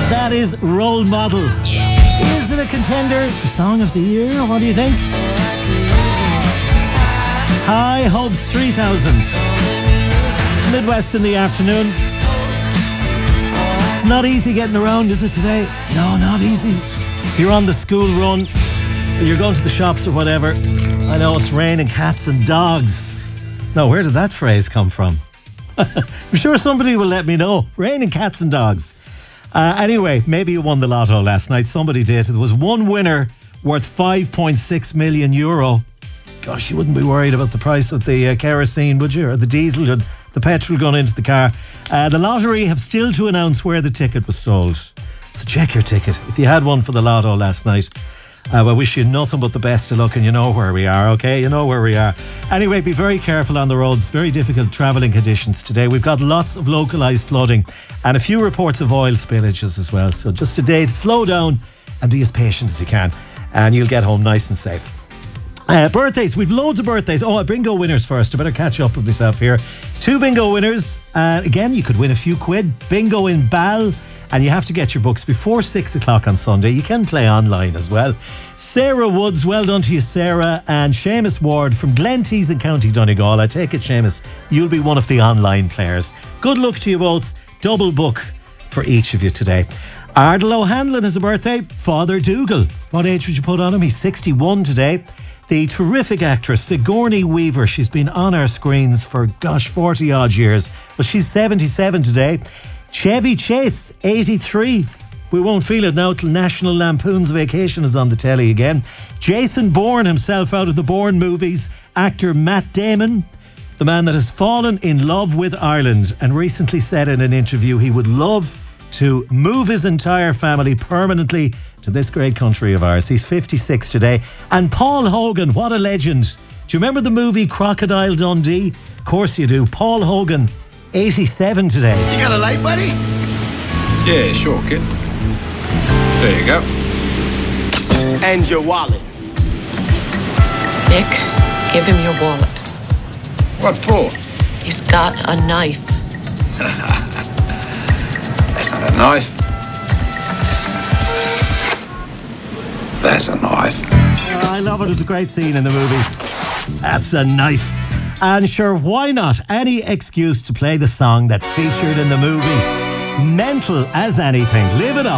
That is Role Model. Is it a contender for Song of the Year? What do you think? High Hopes 3000. It's Midwest in the afternoon. It's not easy getting around, is it, today? No, not easy. If you're on the school run, or you're going to the shops or whatever, I know it's raining cats and dogs. No, where did that phrase come from? I'm sure somebody will let me know. Raining cats and dogs. Anyway, maybe you won the lotto last night. Somebody did. There was one winner worth €5.6 million. Gosh, you wouldn't be worried about the price of the kerosene, would you? Or the diesel, or the petrol going into the car. The lottery have still to announce where the ticket was sold. So check your ticket. If you had one for the lotto last night, I wish you nothing but the best of luck, and you know where we are, okay? You know where we are. Anyway, be very careful on the roads. Very difficult travelling conditions today. We've got lots of localised flooding and a few reports of oil spillages as well. So just a day to slow down and be as patient as you can, and you'll get home nice and safe. Birthdays, we've loads of birthdays. Bingo winners first. I better catch up with myself here. 2 bingo winners. Again, you could win a few quid. Bingo in Bal. And you have to get your books before 6 o'clock on Sunday. You can play online as well. Sarah Woods, well done to you, Sarah. And Seamus Ward from Glentees in County Donegal. I take it, Seamus, you'll be one of the online players. Good luck to you both. Double book for each of you today. Ardal O'Hanlon has a birthday. Father Dougal. What age would you put on him? He's 61 today. The terrific actress Sigourney Weaver. She's been on our screens for, 40 odd years. But she's 77 today. Chevy Chase, 83. We won't feel it now till National Lampoon's Vacation is on the telly again. Jason Bourne himself out of the Bourne movies. Actor Matt Damon, the man that has fallen in love with Ireland and recently said in an interview he would love to move his entire family permanently to this great country of ours. He's 56 today. And Paul Hogan, what a legend. Do you remember the movie Crocodile Dundee? Of course you do. Paul Hogan, 87 today. You got a light, buddy? Yeah, sure, kid. There you go. And your wallet. Nick, give him your wallet. What for? He's got a knife. That's not a knife. That's a knife. I love it. It's a great scene in the movie. That's a knife. And sure, why not? Any excuse to play the song that featured in the movie. Mental as anything. Live it up.